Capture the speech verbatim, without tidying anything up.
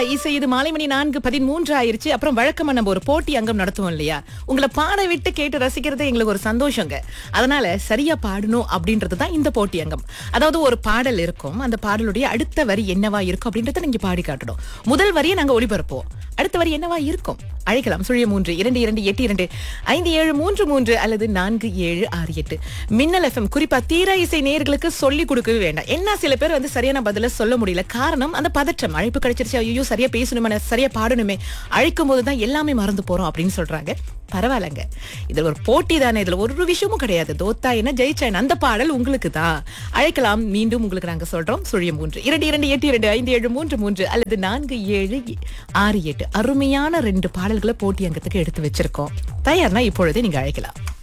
இசை இது மாலை மணி நான்கு பதிமூன்று ஆயிருச்சு. அப்புறம் வழக்கமா நம்ம ஒரு போட்டி அங்கம் நடத்துவோம் இல்லையா? உங்களை பாட விட்டு கேட்டு ரசிக்கிறதே எங்களுக்கு ஒரு சந்தோஷங்க. அதனால சரியா பாடணும் அப்படின்றது தான் இந்த போட்டி அங்கம். அதாவது ஒரு பாடல் இருக்கும், அந்த பாடலுடைய அடுத்த வரி என்னவா இருக்கும் அப்படின்றத நீங்க பாடி காட்டணும். முதல் வரியை நாங்க ஒளிபரப்போம், அடுத்த வரி என்னவா இருக்கும் அழைக்கலாம். சுழிய மூன்று இரண்டு இரண்டு எட்டு இரண்டு ஐந்து ஏழு மூன்று மூன்று அல்லது நான்கு ஏழு ஆறு எட்டு. மின்னல் எஃப்எம் குறிப்பா தீர இசை நேயர்களுக்கு சொல்லி கொடுக்கவே வேண்டாம். என்ன சில பேர் வந்து சரியான பதில சொல்ல முடியல, காரணம் அந்த பதற்றம். அழைப்பு கிடைச்சிருச்சு, ஐயோ சரியா பேசணுமே, சரியா பாடணுமே, அழைக்கும் போதுதான் எல்லாமே மறந்து போறோம் அப்படின்னு சொல்றாங்க. பரவாயில்லங்க, இதுல ஒரு போட்டி தானே, இதுல ஒரு விஷயமும் கிடையாது. தோத்தா என்ன ஜெயிச்சா என்ன, அந்த பாடல் உங்களுக்கு தான். அழைக்கலாம், மீண்டும் உங்களுக்கு நாங்க சொல்றோம். சுழிய மூன்று இரண்டு இரண்டு எட்டு இரண்டு ஐந்து ஏழு மூன்று மூன்று அல்லது நான்கு ஏழு ஆறு எட்டு. அருமையான ரெண்டு பாடல்களை போட்டி அங்கத்துக்கு எடுத்து வச்சிருக்கோம். தயார்னா இப்பொழுதே நீங்க அழைக்கலாம்.